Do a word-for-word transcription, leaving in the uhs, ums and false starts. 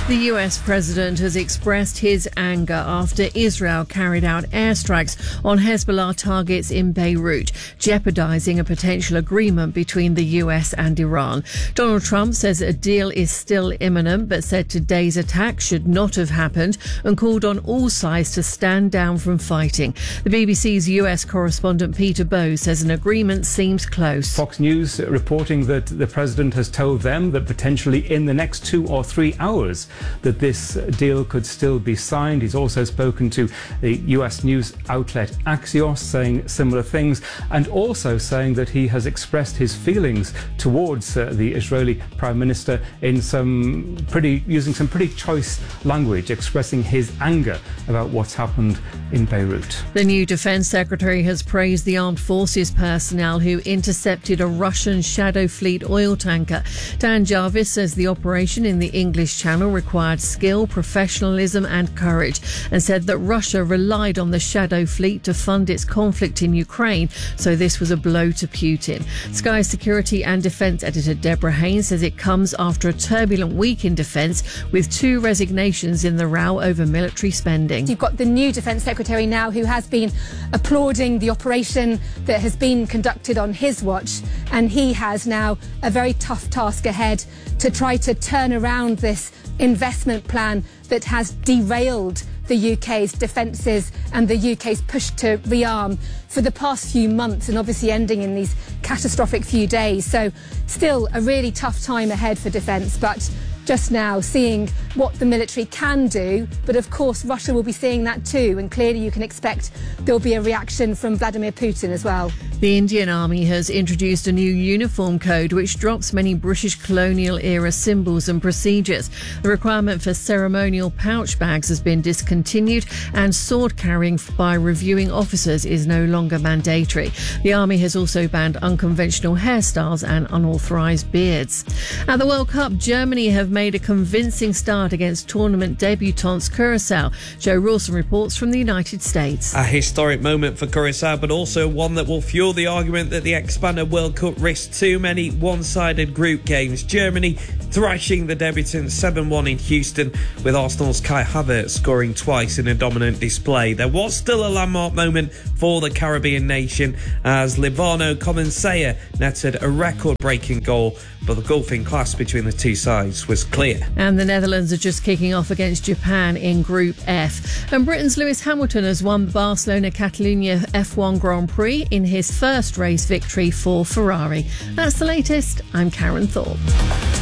The U S president has expressed his anger after Israel carried out airstrikes on Hezbollah targets in Beirut, jeopardizing a potential agreement between the U S and Iran. Donald Trump says a deal is still imminent, but said today's attack should not have happened and called on all sides to stand down from fighting. The B B C's U S correspondent Peter Bowe says an agreement seems close. Fox News reporting that the president has told them that potentially in the next two or three hours that this deal could still be signed. He's also spoken to the U S news outlet Axios, saying similar things, and also saying that he has expressed his feelings towards uh, the Israeli Prime Minister in some pretty, using some pretty choice language, expressing his anger about what's happened in Beirut. The new Defence Secretary has praised the armed forces personnel who intercepted a Russian Shadow Fleet oil tanker. Dan Jarvis says the operation in the English Channel required skill, professionalism and courage, and said that Russia relied on the Shadow Fleet to fund its conflict in Ukraine, so this was a blow to Putin. Sky security and defence editor Deborah Haynes says it comes after a turbulent week in defence, with two resignations in the row over military spending. You've got the new Defence Secretary now who has been applauding the operation that has been conducted on his watch, and he has now a very tough task ahead to try to turn around this investment plan that has derailed the U K's defences and the U K's push to rearm for the past few months, and obviously ending in these catastrophic few days. So still a really tough time ahead for defence, but just now seeing what the military can do, but of course Russia will be seeing that too, and clearly you can expect there'll be a reaction from Vladimir Putin as well. The Indian Army has introduced a new uniform code which drops many British colonial era symbols and procedures. The requirement for ceremonial pouch bags has been discontinued, and sword carrying by reviewing officers is no longer mandatory. The Army has also banned unconventional hairstyles and unauthorised beards. At the World Cup, Germany have made a convincing start against tournament debutants Curaçao. Joe Rawson reports from the United States. A historic moment for Curaçao, but also one that will fuel the argument that the expanded World Cup risks too many one-sided group games. Germany thrashing the debutants seven one in Houston, with Arsenal's Kai Havertz scoring twice in a dominant display. There was still a landmark moment for the Caribbean nation as Livano Comensaya netted a record-breaking goal, but the gulfing clash between the two sides was clear. And the Netherlands are just kicking off against Japan in Group F. And Britain's Lewis Hamilton has won the Barcelona Catalunya F one Grand Prix in his first race victory for Ferrari. That's the latest. I'm Karen Thorpe.